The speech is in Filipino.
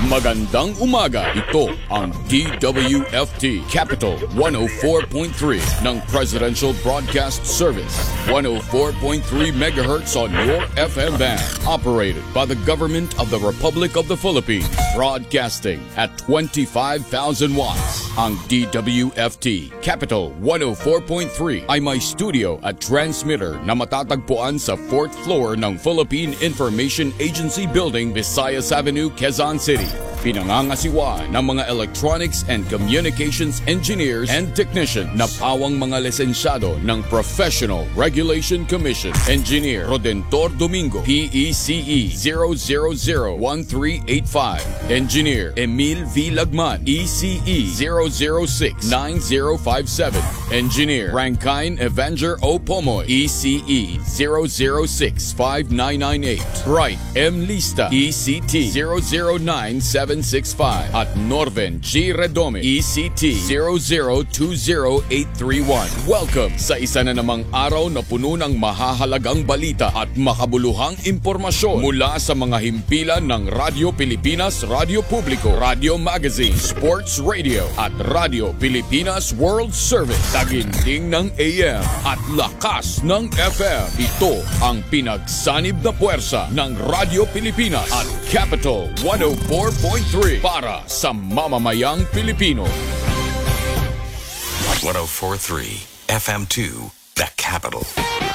Magandang umaga, ito ang DWFT Capital 104.3 ng Presidential Broadcast Service. 104.3 MHz on your FM band. Operated by the Government of the Republic of the Philippines. Broadcasting at 25,000 watts. Ang DWFT Capital 104.3 ay may studio at transmitter na matatagpuan sa 4th floor ng Philippine Information Agency Building, Visayas Avenue, Quezon City. Pinangangasiwa ng mga electronics and communications engineers and technicians na pawang mga lisensyado ng Professional Regulation Commission. Engineer Rodentor Domingo, PECE 0001385. Engineer Emil V. Lagman, ECE 0069057. Engineer Rankine Evanger O. Pomoy, ECE 0065998. Wright M. Lista, ECT 009765 at Norven G. Redome, ECT 0020831. Welcome sa isa na namang araw na puno ng mahahalagang balita at makabuluhang impormasyon mula sa mga himpilan ng Radyo Pilipinas, Radyo Publiko, Radio Magazine, Sports Radio at Radyo Pilipinas World Service. Taginting ng AM at lakas ng FM. Ito ang pinagsanib na puwersa ng Radyo Pilipinas at Capital 104.3 para sa mamamayang Pilipino. 104.3 FM2, The Capital.